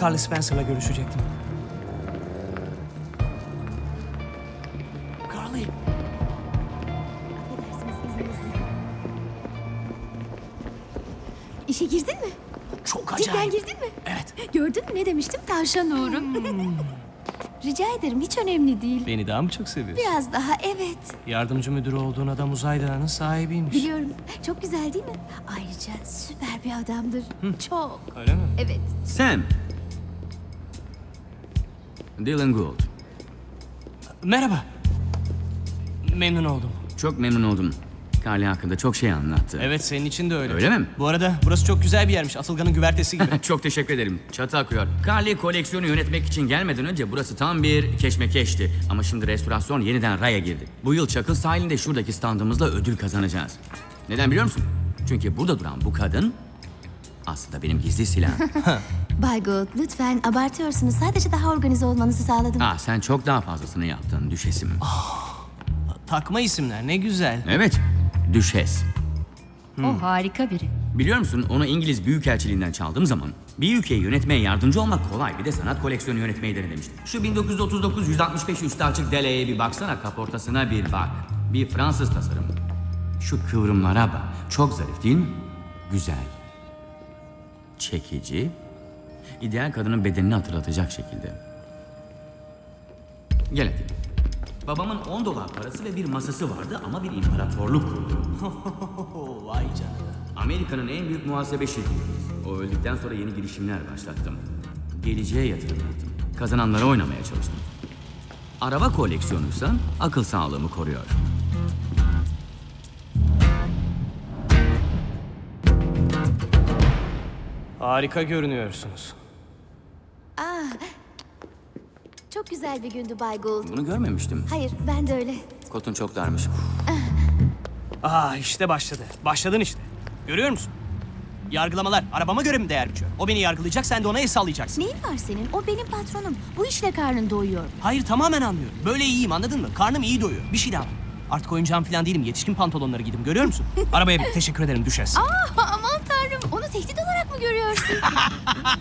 Carl Spencer'la görüşecektim. Carly. Affedersiniz, izninizle. İşe girdin mi? Çok Cidden acayip. girdin mi? Evet. Gördün mü ne demiştim? Tavşan uğrum. Rica ederim, hiç önemli değil. Beni daha mı çok seviyorsun? Biraz daha, evet. Yardımcı müdürü olduğun adam uzaylı ağının sahibiymiş. Biliyorum. Çok güzel değil mi? Ayrıca süper bir adamdır. Çok. Öyle mi? Evet. Sam. Dylan Gould. Merhaba. Memnun oldum. Çok memnun oldum. Carly hakkında çok şey anlattı. Evet, senin için de öyle. Öyle mi? Bu arada burası çok güzel bir yermiş. Atılgan'ın güvertesi gibi. Çok teşekkür ederim. Çatı akıyor. Carly koleksiyonu yönetmek için gelmeden önce burası tam bir keşmekeşti. Ama şimdi restorasyon yeniden raya girdi. Bu yıl Çakıl sahilinde şuradaki standımızla ödül kazanacağız. Neden biliyor musun? Çünkü burada duran bu kadın aslında benim gizli silahım. Bay Gould, lütfen abartıyorsunuz. Sadece daha organize olmanızı sağladım. Sen çok daha fazlasını yaptın düşesim. Takma isimler ne güzel. Evet, düşes. O harika biri. Biliyor musun onu İngiliz Büyükelçiliğinden çaldığım zaman bir ülkeyi yönetmeye yardımcı olmak kolay. Bir de sanat koleksiyonu yönetmeyi dene demiştim. Şu 1939-165 üstü açık deleye bir baksana, kaportasına bir bak. Bir Fransız tasarım. Şu kıvrımlara bak. Çok zarif değil mi? Güzel. Çekici. İdeal kadının bedenini hatırlatacak şekilde. Gel hadi. Babamın $10 parası ve bir masası vardı ama bir imparatorluk kurdu. Vay canına. Amerika'nın en büyük muhasebe şirketiyiz. O öldükten sonra yeni girişimler başlattım. Geleceğe yatırım yaptım. Kazananlara oynamaya çalıştım. Araba koleksiyonuysa akıl sağlığımı koruyor. Harika görünüyorsunuz. Çok güzel bir gündü Bay Gould. Bunu görmemiştim. Hayır, ben de öyle. Kotun çok darmış. İşte başladı. Başladın işte. Görüyor musun? Yargılamalar arabama göre mi değer biçiyor? O beni yargılayacak, sen de ona el sallayacaksın. Neyin var senin? O benim patronum. Bu işle karnın doyuyor. Hayır, tamamen anlıyorum. Böyle iyiyim, anladın mı? Karnım iyi doyuyor. Bir şey daha var. Artık oyuncağım falan değilim. Yetişkin pantolonları giydim. Görüyor musun? Arabaya bin. Teşekkür ederim. Düşes. Aman tanrım, onu tehdit olarak mı görüyorsun?